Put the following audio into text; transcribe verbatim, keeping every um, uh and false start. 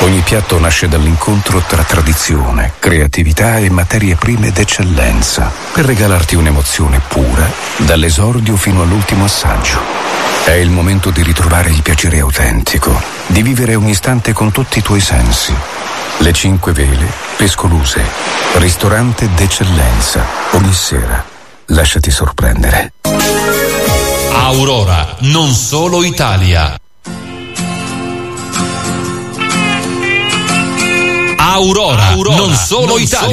Ogni piatto nasce dall'incontro tra tradizione, creatività e materie prime d'eccellenza per regalarti un'emozione pura dall'esordio fino all'ultimo assaggio. È il momento di ritrovare il piacere autentico, di vivere un istante con tutti i tuoi sensi. Le Cinque Vele, Pescoluse, ristorante d'eccellenza. Ogni sera lasciati sorprendere. Aurora, non solo Italia. Aurora, Aurora non solo non Italia.